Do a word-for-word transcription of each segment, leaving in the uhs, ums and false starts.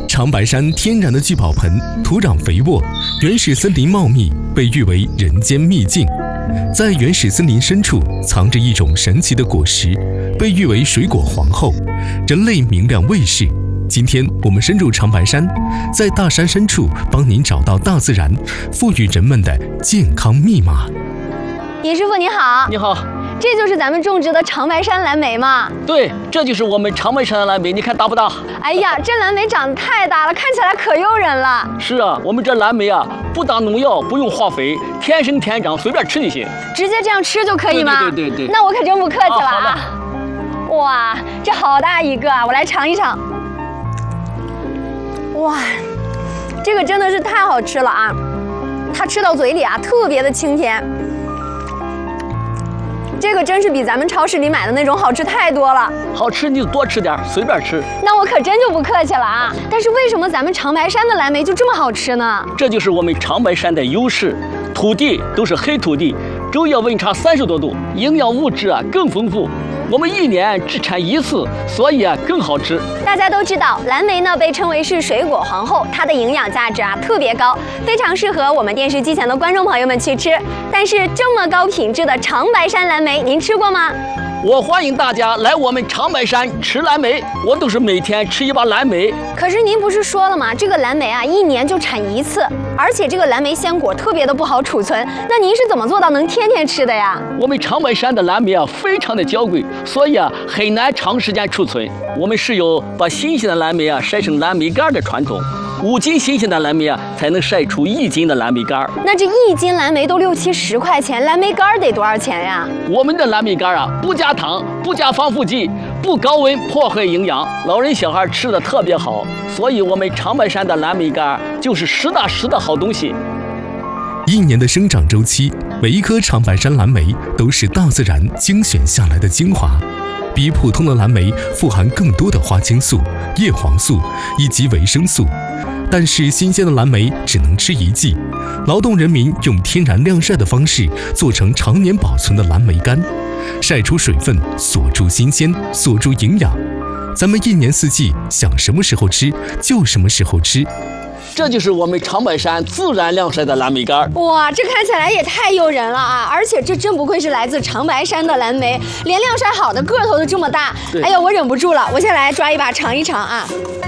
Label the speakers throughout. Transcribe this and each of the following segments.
Speaker 1: 长白山天然的聚宝盆，土壤肥沃，原始森林茂密，被誉为人间秘境。在原始森林深处，藏着一种神奇的果实，被誉为水果皇后，人类明亮卫士。今天我们深入长白山，在大山深处帮您找到大自然赋予人们的健康密码。
Speaker 2: 尹师傅你好。
Speaker 3: 你好。
Speaker 2: 这就是咱们种植的长白山蓝莓吗？
Speaker 3: 对，这就是我们长白山的蓝莓，你看大不大？
Speaker 2: 哎呀，这蓝莓长得太大了，看起来可诱人了。
Speaker 3: 是啊，我们这蓝莓啊，不打农药，不用化肥，天生天长，随便吃就行。
Speaker 2: 直接这样吃就可以吗？
Speaker 3: 对对对对对。
Speaker 2: 那我可真不客气了啊！
Speaker 3: 啊好的。
Speaker 2: 哇，这好大一个啊！我来尝一尝。哇，这个真的是太好吃了啊！它吃到嘴里啊，特别的清甜。这个真是比咱们超市里买的那种好吃太多了。
Speaker 3: 好吃你就多吃点，随便吃。
Speaker 2: 那我可真就不客气了啊！但是为什么咱们长白山的蓝莓就这么好吃呢？
Speaker 3: 这就是我们长白山的优势，土地都是黑土地，昼夜温差三十多度，营养物质啊更丰富。我们一年只产一次，所以啊更好吃。
Speaker 2: 大家都知道，蓝莓呢被称为是水果皇后，它的营养价值啊特别高，非常适合我们电视机前的观众朋友们去吃。但是这么高品质的长白山蓝莓，您吃过吗？
Speaker 3: 我欢迎大家来我们长白山吃蓝莓，我都是每天吃一把蓝莓。
Speaker 2: 可是您不是说了吗？这个蓝莓啊，一年就产一次，而且这个蓝莓鲜果特别的不好储存。那您是怎么做到能天天吃的呀？
Speaker 3: 我们长白山的蓝莓啊，非常的娇贵，所以啊很难长时间储存。我们是有把新鲜的蓝莓啊晒成蓝莓干的传统。五斤新鲜的蓝莓啊，才能晒出一斤的蓝莓干。
Speaker 2: 那这一斤蓝莓都六七十块钱，蓝莓干得多少钱呀？
Speaker 3: 我们的蓝莓干啊，不加糖，不加防腐剂，不高温破坏营养，老人小孩吃的特别好。所以，我们长白山的蓝莓干就是实打实的好东西。
Speaker 1: 一年的生长周期，每一颗长白山蓝莓都是大自然精选下来的精华。比普通的蓝莓富含更多的花青素、叶黄素以及维生素，但是新鲜的蓝莓只能吃一季。劳动人民用天然晾晒的方式做成常年保存的蓝莓干，晒出水分，锁住新鲜，锁住营养。咱们一年四季想什么时候吃就什么时候吃。
Speaker 3: 这就是我们长白山自然晾晒的蓝莓干。
Speaker 2: 哇，这看起来也太诱人了啊！而且这真不愧是来自长白山的蓝莓，连晾晒好的个头都这么大。哎呀，我忍不住了，我先来抓一把尝一尝啊！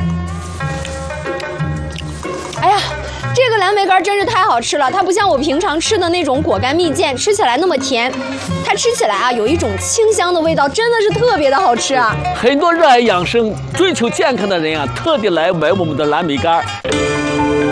Speaker 2: 哎呀，这个蓝莓干真是太好吃了，它不像我平常吃的那种果干蜜饯，吃起来那么甜，它吃起来啊有一种清香的味道，真的是特别的好吃啊！
Speaker 3: 很多热爱养生、追求健康的人啊，特地来买我们的蓝莓干。